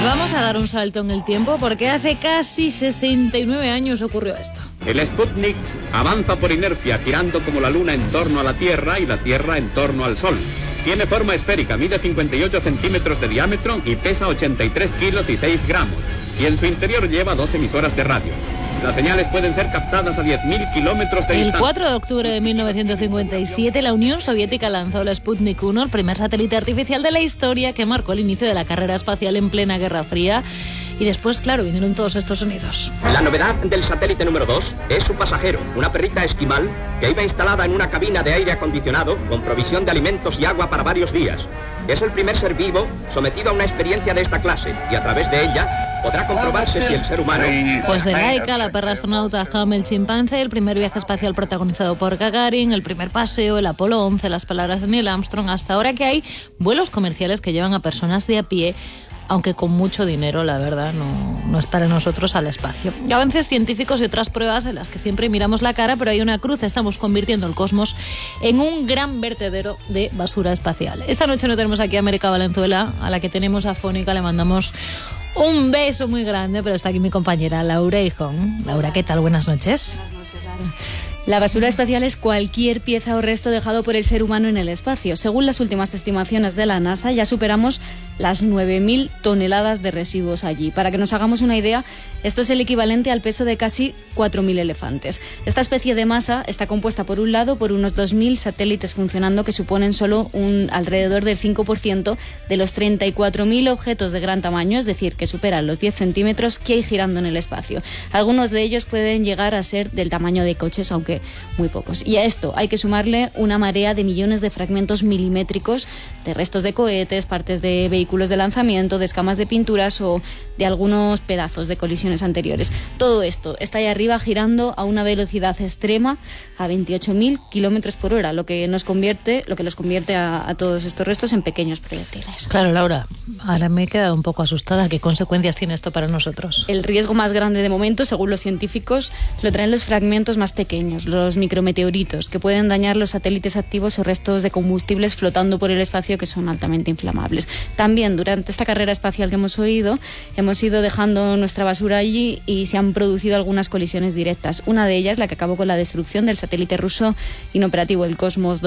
Vamos a dar un salto en el tiempo porque hace casi 69 años ocurrió esto. El Sputnik avanza por inercia, girando como la Luna en torno a la Tierra y la Tierra en torno al Sol. Tiene forma esférica, mide 58 centímetros de diámetro y pesa 83 kilos y 6 gramos. Y en su interior lleva 2 emisoras de radio. Las señales pueden ser captadas a 10.000 kilómetros de distancia. El 4 de octubre de 1957, la Unión Soviética lanzó el Sputnik 1, el primer satélite artificial de la historia que marcó el inicio de la carrera espacial en plena Guerra Fría. Y después, claro, vinieron todos estos sonidos. La novedad del satélite número 2 es su pasajero, una perrita esquimal que iba instalada en una cabina de aire acondicionado con provisión de alimentos y agua para varios días. Es el primer ser vivo sometido a una experiencia de esta clase y a través de ella podrá comprobarse si el ser humano... Pues de Laika, la perra astronauta Ham el chimpancé, el primer viaje espacial protagonizado por Gagarin, el primer paseo, el Apolo 11, las palabras de Neil Armstrong, hasta ahora que hay vuelos comerciales que llevan a personas de a pie, aunque con mucho dinero, la verdad, no es para nosotros al espacio. Avances científicos y otras pruebas en las que siempre miramos la cara, pero hay una cruz: estamos convirtiendo el cosmos en un gran vertedero de basura espacial. Esta noche no tenemos aquí a América Valenzuela, a la que tenemos afónica, le mandamos un beso muy grande, pero está aquí mi compañera Laura Hijón. Laura, ¿qué tal? Buenas noches. Buenas noches, Lara. La basura espacial es cualquier pieza o resto dejado por el ser humano en el espacio. Según las últimas estimaciones de la NASA, ya superamos las 9.000 toneladas de residuos allí. Para que nos hagamos una idea, esto es el equivalente al peso de casi 4.000 elefantes. Esta especie de masa está compuesta, por un lado, por unos 2.000 satélites funcionando que suponen solo alrededor del 5% de los 34.000 objetos de gran tamaño, es decir, que superan los 10 centímetros que hay girando en el espacio. Algunos de ellos pueden llegar a ser del tamaño de coches, aunque muy pocos. Y a esto hay que sumarle una marea de millones de fragmentos milimétricos de restos de cohetes, partes de vehículos de lanzamiento, de escamas de pinturas o de algunos pedazos de colisiones anteriores. Todo esto está ahí arriba girando a una velocidad extrema, a 28.000 kilómetros por hora, lo que los convierte a todos estos restos en pequeños proyectiles. Claro, Laura, ahora me he quedado un poco asustada. ¿Qué consecuencias tiene esto para nosotros? El riesgo más grande de momento, según los científicos, lo traen los fragmentos más pequeños, los micrometeoritos, que pueden dañar los satélites activos o restos de combustibles flotando por el espacio que son altamente inflamables. También, durante esta carrera espacial que hemos ido dejando nuestra basura allí y se han producido algunas colisiones directas. Una de ellas, la que acabó con la destrucción del satélite ruso inoperativo, el Cosmos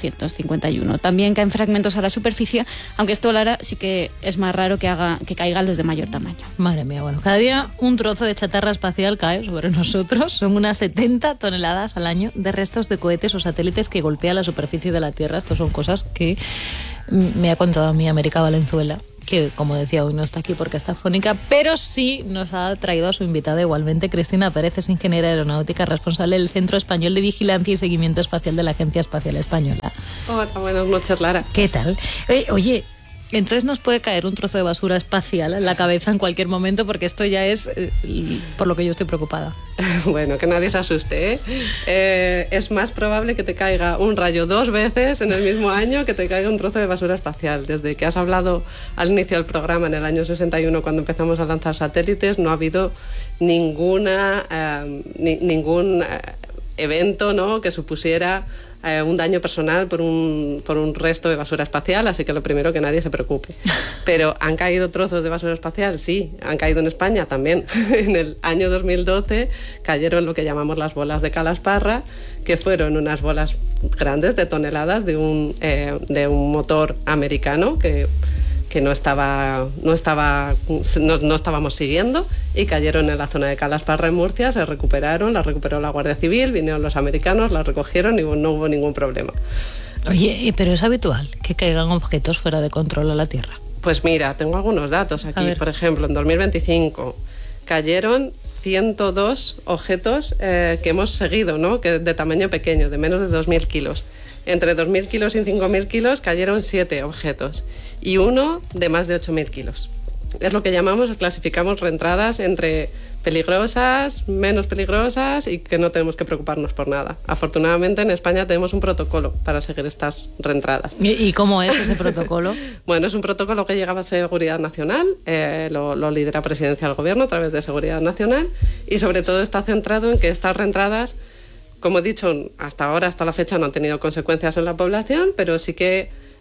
2251. También caen fragmentos a la superficie, aunque esto, Lara, sí que es más raro que caigan los de mayor tamaño. Madre mía, bueno, cada día un trozo de chatarra espacial cae sobre nosotros. Son unas 70 toneladas al año de restos de cohetes o satélites que golpean la superficie de la Tierra. Estas son cosas que me ha contado a mí América Valenzuela, que, como decía, hoy no está aquí porque está afónica, pero sí nos ha traído a su invitada igualmente. Cristina Pérez es ingeniera aeronáutica, responsable del Centro Español de Vigilancia y Seguimiento Espacial de la Agencia Espacial Española. Hola, buenas noches, Lara. ¿Qué tal? Oye, entonces nos puede caer un trozo de basura espacial en la cabeza en cualquier momento, porque esto ya es por lo que yo estoy preocupada. Bueno, que nadie se asuste, ¿eh? Es más probable que te caiga un rayo 2 veces en el mismo año que te caiga un trozo de basura espacial. Desde que has hablado al inicio del programa, en el año 61, cuando empezamos a lanzar satélites, no ha habido ningún evento, ¿no?, que supusiera un daño personal por un resto de basura espacial, así que lo primero, que nadie se preocupe. Pero ¿han caído trozos de basura espacial? Sí, han caído en España también. En el año 2012 cayeron lo que llamamos las bolas de Calasparra, que fueron unas bolas grandes de toneladas de un motor americano que no estábamos siguiendo, y cayeron en la zona de Calasparra, en Murcia. Se recuperaron, las recuperó la Guardia Civil, vinieron los americanos, las recogieron y no hubo ningún problema. Oye, pero ¿es habitual que caigan objetos fuera de control a la Tierra? Pues mira, tengo algunos datos aquí. Por ejemplo, en 2025 cayeron 102 objetos que hemos seguido, ¿no?, que de tamaño pequeño, de menos de 2.000 kilos. Entre 2.000 kilos y 5.000 kilos cayeron 7 objetos y uno de más de 8.000 kilos. Es lo que clasificamos reentradas entre peligrosas, menos peligrosas y que no tenemos que preocuparnos por nada. Afortunadamente en España tenemos un protocolo para seguir estas reentradas. ¿Y cómo es ese protocolo? Bueno, es un protocolo que llega a Seguridad Nacional, lo lidera Presidencia del Gobierno a través de Seguridad Nacional, y sobre todo está centrado en que estas reentradas, como he dicho, hasta ahora, hasta la fecha, no han tenido consecuencias en la población, pero sí que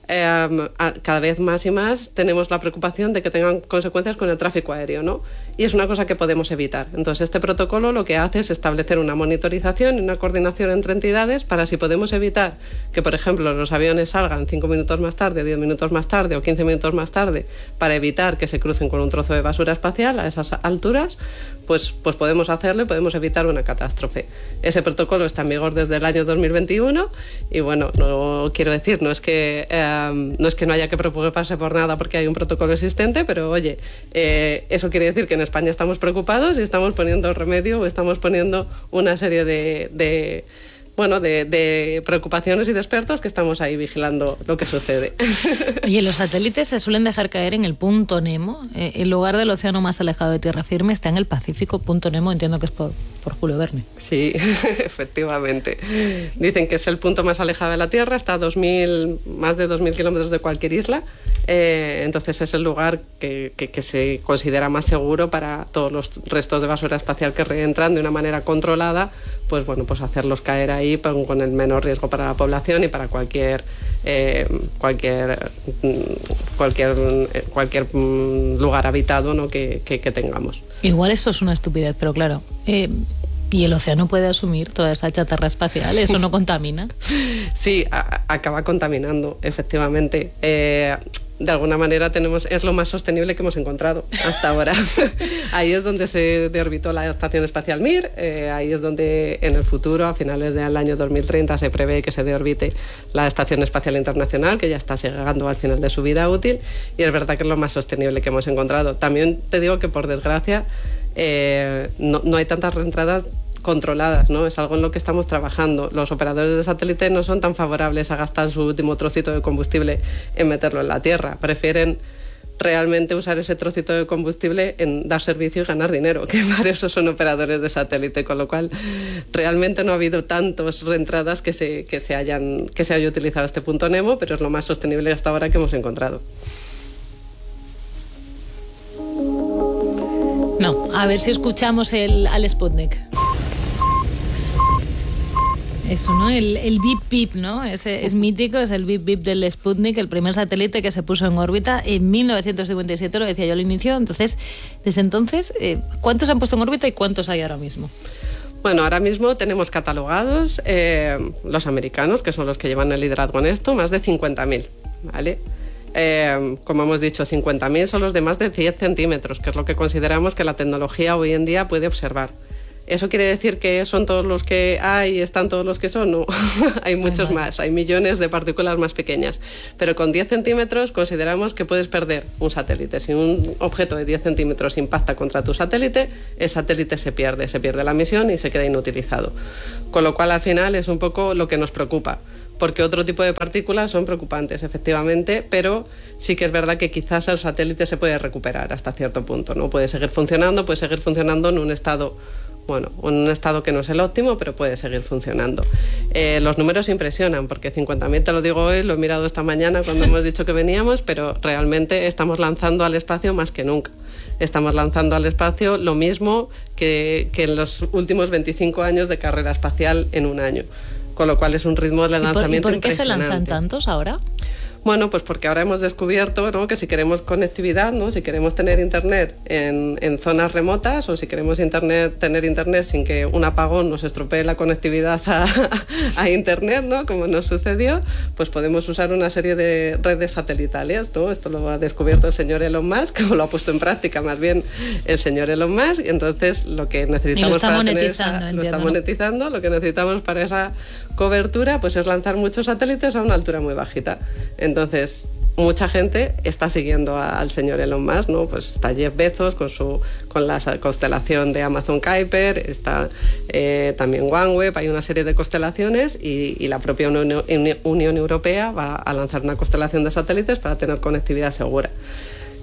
cada vez más y más tenemos la preocupación de que tengan consecuencias con el tráfico aéreo, ¿no? Y es una cosa que podemos evitar. Entonces, este protocolo lo que hace es establecer una monitorización y una coordinación entre entidades para, si podemos evitar que, por ejemplo, los aviones salgan 5 minutos más tarde, 10 minutos más tarde o 15 minutos más tarde, para evitar que se crucen con un trozo de basura espacial a esas alturas, pues podemos hacerlo y podemos evitar una catástrofe. Ese protocolo está en vigor desde el año 2021 y, bueno, no quiero decir, no es que no haya que preocuparse por nada porque hay un protocolo existente, pero oye, eso quiere decir que en España estamos preocupados y estamos poniendo remedio o estamos poniendo una serie de preocupaciones y de expertos que estamos ahí vigilando lo que sucede. Y los satélites se suelen dejar caer en el punto Nemo. El lugar del océano más alejado de tierra firme está en el Pacífico. Punto Nemo, entiendo que es por Julio Verne. Sí, efectivamente. Dicen que es el punto más alejado de la Tierra, está a más de 2.000 kilómetros de cualquier isla. Entonces es el lugar que se considera más seguro para todos los restos de basura espacial que reentran de una manera controlada, pues hacerlos caer ahí con el menor riesgo para la población y para cualquier lugar habitado, ¿no? que tengamos. Igual eso es una estupidez, pero claro, ¿y el océano puede asumir toda esa chatarra espacial? ¿Eso no contamina? Sí, acaba contaminando, efectivamente. De alguna manera es lo más sostenible que hemos encontrado hasta ahora. Ahí es donde se deorbitó la Estación Espacial Mir, ahí es donde en el futuro, a finales del año 2030, se prevé que se deorbite la Estación Espacial Internacional, que ya está llegando al final de su vida útil, y es verdad que es lo más sostenible que hemos encontrado. También te digo que, por desgracia, no hay tantas reentradas controladas, ¿no? Es algo en lo que estamos trabajando. Los operadores de satélite no son tan favorables a gastar su último trocito de combustible en meterlo en la Tierra. Prefieren realmente usar ese trocito de combustible en dar servicio y ganar dinero, que para eso son operadores de satélite, con lo cual realmente no ha habido tantas reentradas que se haya utilizado este punto Nemo, pero es lo más sostenible hasta ahora que hemos encontrado. No, a ver si escuchamos al Sputnik. Eso, ¿no? El bip bip, ¿no? Es mítico, es el bip bip del Sputnik, el primer satélite que se puso en órbita en 1957, lo decía yo al inicio. Entonces, desde entonces, ¿cuántos se han puesto en órbita y cuántos hay ahora mismo? Bueno, ahora mismo tenemos catalogados los americanos, que son los que llevan el liderazgo en esto, más de 50.000, ¿vale? Como hemos dicho, 50.000 son los de más de 10 centímetros, que es lo que consideramos que la tecnología hoy en día puede observar. ¿Eso quiere decir que son todos los que hay, están todos los que son? No, hay muchos más, hay millones de partículas más pequeñas. Pero con 10 centímetros consideramos que puedes perder un satélite. Si un objeto de 10 centímetros impacta contra tu satélite, el satélite se pierde la misión y se queda inutilizado. Con lo cual, al final, es un poco lo que nos preocupa. Porque otro tipo de partículas son preocupantes, efectivamente, pero sí que es verdad que quizás el satélite se puede recuperar hasta cierto punto, ¿no? Puede seguir funcionando en un estado que no es el óptimo, pero puede seguir funcionando. Los números impresionan, porque 50.000, te lo digo hoy, lo he mirado esta mañana cuando hemos dicho que veníamos, pero realmente estamos lanzando al espacio más que nunca. Estamos lanzando al espacio lo mismo que en los últimos 25 años de carrera espacial en un año. Con lo cual es un ritmo de lanzamiento impresionante. ¿Y por qué se lanzan tantos ahora? Bueno, pues porque ahora hemos descubierto, ¿no?, que si queremos conectividad, ¿no?, si queremos tener internet en zonas remotas, o si queremos tener internet sin que un apagón nos estropee la conectividad a internet, ¿no?, como nos sucedió, pues podemos usar una serie de redes satelitales, ¿no? Esto lo ha descubierto el señor Elon Musk, o lo ha puesto en práctica más bien el señor Elon Musk, y entonces lo que necesitamos lo está monetizando, lo que necesitamos para esa cobertura, pues es lanzar muchos satélites a una altura muy bajita. Entonces, mucha gente está siguiendo al señor Elon Musk, ¿no? Pues está Jeff Bezos con la constelación de Amazon Kuiper, está también OneWeb, hay una serie de constelaciones y la propia Unión Europea va a lanzar una constelación de satélites para tener conectividad segura.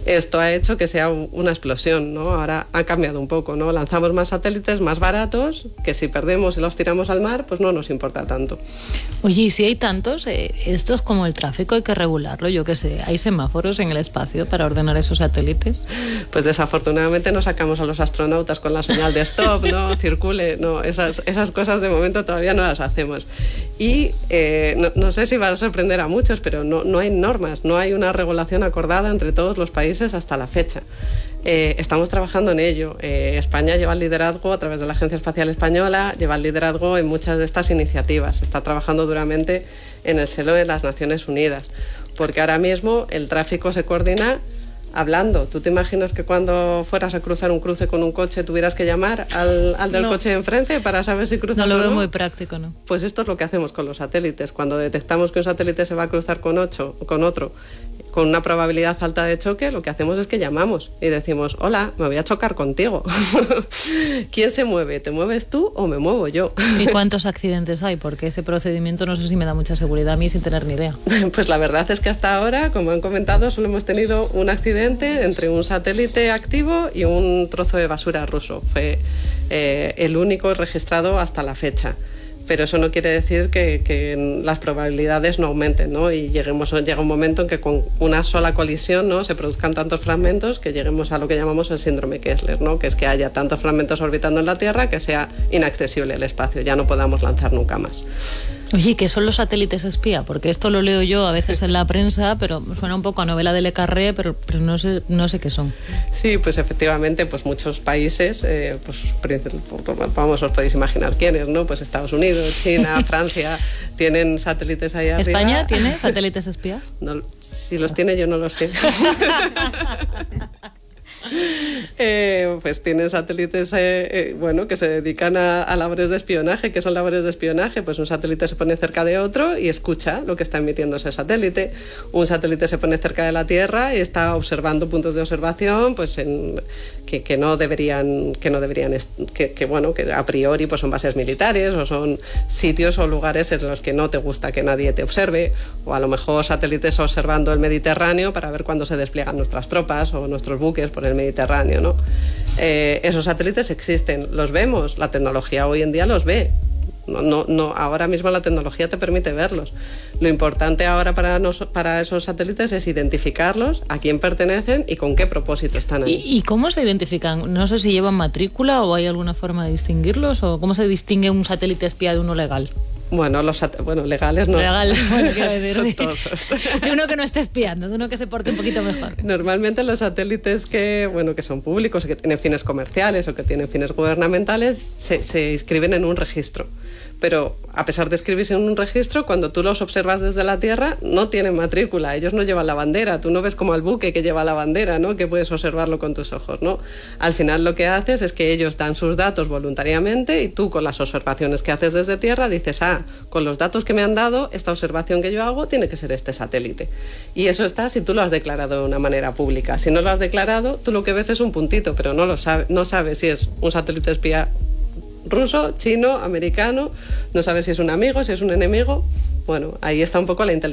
Esto ha hecho que sea una explosión, ¿no? Ahora ha cambiado un poco, ¿no? Lanzamos más satélites más baratos, que si perdemos y los tiramos al mar, pues no nos importa tanto. Oye, y si hay tantos, esto es como el tráfico, hay que regularlo, yo qué sé, ¿hay semáforos en el espacio para ordenar esos satélites? Pues desafortunadamente no sacamos a los astronautas con la señal de stop, ¿no? Circule, no, esas cosas de momento todavía no las hacemos. Y no sé si va a sorprender a muchos, pero no hay normas, no hay una regulación acordada entre todos los países hasta la fecha. Estamos trabajando en ello. España lleva el liderazgo a través de la Agencia Espacial Española, lleva el liderazgo en muchas de estas iniciativas. Está trabajando duramente en el seno de las Naciones Unidas, porque ahora mismo el tráfico se coordina hablando. ¿Tú te imaginas que cuando fueras a cruzar un cruce con un coche tuvieras que llamar al del coche de enfrente para saber si cruzas o no? No lo veo muy práctico, ¿no? Pues esto es lo que hacemos con los satélites. Cuando detectamos que un satélite se va a cruzar con otro, con una probabilidad alta de choque, lo que hacemos es que llamamos y decimos: hola, me voy a chocar contigo. ¿Quién se mueve? ¿Te mueves tú o me muevo yo? ¿Y cuántos accidentes hay? Porque ese procedimiento no sé si me da mucha seguridad a mí sin tener ni idea. Pues la verdad es que hasta ahora, como han comentado, solo hemos tenido un accidente entre un satélite activo y un trozo de basura ruso. Fue el único registrado hasta la fecha. Pero eso no quiere decir que las probabilidades no aumenten, ¿no? Y llega un momento en que con una sola colisión, ¿no?, se produzcan tantos fragmentos que lleguemos a lo que llamamos el síndrome Kessler, ¿no?, que es que haya tantos fragmentos orbitando en la Tierra que sea inaccesible el espacio, ya no podamos lanzar nunca más. Oye, ¿qué son los satélites espía? Porque esto lo leo yo a veces en la prensa, pero suena un poco a novela de Le Carré, pero no sé qué son. Sí, pues efectivamente, pues muchos países, vamos, os podéis imaginar quiénes, ¿no? Pues Estados Unidos, China, Francia, tienen satélites ahí arriba. ¿España tiene satélites espía? No, si los tiene yo no lo sé. Pues tienen satélites que se dedican a labores de espionaje. ¿Qué son labores de espionaje? Pues un satélite se pone cerca de otro y escucha lo que está emitiendo ese satélite. Un satélite se pone cerca de la Tierra y está observando puntos de observación, pues que a priori pues son bases militares o son sitios o lugares en los que no te gusta que nadie te observe, o a lo mejor satélites observando el Mediterráneo para ver cuándo se despliegan nuestras tropas o nuestros buques por el Mediterráneo, ¿no? Esos satélites existen, los vemos, la tecnología hoy en día los ve. No, ahora mismo la tecnología te permite verlos. Lo importante ahora para esos satélites es identificarlos, a quién pertenecen y con qué propósito están ahí. ¿Y cómo se identifican? No sé si llevan matrícula o hay alguna forma de distinguirlos, o cómo se distingue un satélite espía de uno legal. Bueno, legales no. Legales, bueno, quiero decir, son sí. todos. De uno que no esté espiando, de uno que se porte un poquito mejor. Normalmente los satélites que son públicos o que tienen fines comerciales o que tienen fines gubernamentales se inscriben en un registro. Pero a pesar de inscribirse en un registro, cuando tú los observas desde la Tierra, no tienen matrícula, ellos no llevan la bandera, tú no ves como al buque que lleva la bandera, ¿no?, que puedes observarlo con tus ojos, ¿no? Al final lo que haces es que ellos dan sus datos voluntariamente y tú, con las observaciones que haces desde Tierra, dices: con los datos que me han dado, esta observación que yo hago tiene que ser este satélite. Y eso está si tú lo has declarado de una manera pública. Si no lo has declarado, tú lo que ves es un puntito, pero no sabes si es un satélite espía ruso, chino, americano, no sabes si es un amigo, si es un enemigo. Bueno, ahí está un poco la inteligencia.